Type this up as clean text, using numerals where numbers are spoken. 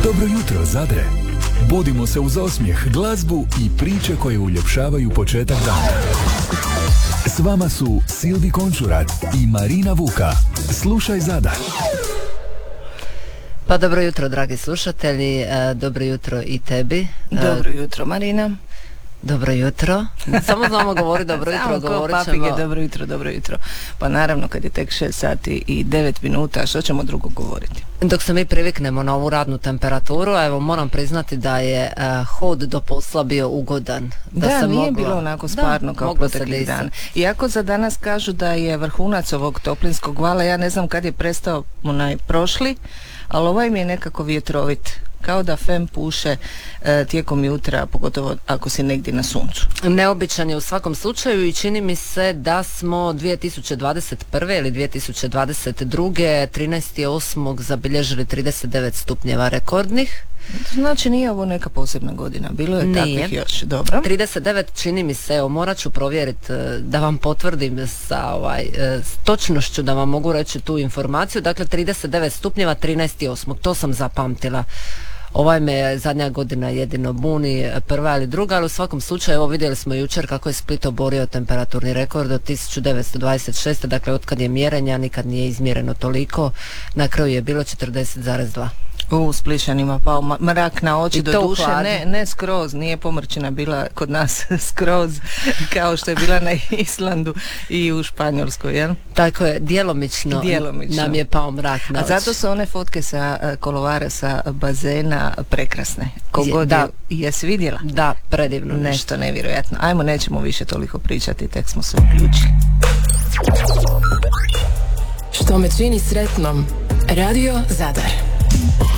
Dobro jutro, Zadre. Budimo se uz osmijeh, glazbu i priče koje uljepšavaju početak dana. S vama su Silvi Končurat i Marina Vuka. Slušaj Zadar. Pa dobro jutro, dragi slušatelji, dobro jutro i tebi. Dobro jutro, Marina. Dobro jutro. Samo znamo govori dobro jutro, govorit ćemo... Dobro jutro. Pa naravno kad je tek 6 sati i 9 minuta, što ćemo drugo govoriti? Dok se mi priviknemo na ovu radnu temperaturu, evo moram priznati da je hod do posla bio ugodan. Da, nije bilo onako sparno kao proteklih dana. Iako za danas kažu da je vrhunac ovog toplinskog vala, ja ne znam kad je prestao onaj prošli, ali ovaj mi je nekako vjetrovit. Kao da fem puše tijekom jutra, pogotovo ako si negdje na suncu. Neobičan je u svakom slučaju i čini mi se da smo 2021. ili 2022. 13.8. zabilježili 39 stupnjeva rekordnih. Znači nije ovo neka posebna godina, bilo je takvih još, dobro. 39 čini mi se, evo morat ću provjeriti da vam potvrdim sa s točnošću da vam mogu reći tu informaciju, dakle 39 stupnjeva 13.8. to sam zapamtila. Ovaj me zadnja godina jedino buni, prva ili druga, ali u svakom slučaju evo vidjeli smo jučer kako je Split oborio temperaturni rekord od 1926. Dakle otkad je mjerenja nikad nije izmjereno toliko, na kraju je bilo 40,2. U Splišanima pao mrak na oči, do duše ne skroz, nije pomrčina bila kod nas skroz kao što je bila na Islandu i u Španjolskoj, jel? Tako je, djelomično nam je pao mrak na oči. A zato su one fotke sa kolovara, sa bazena prekrasne. Kogod jesi vidjela? Da, predivno. Nešto nevjerojatno. Ajmo, nećemo više toliko pričati, tek smo se uključili. Što me čini sretnom? Radio Zadar.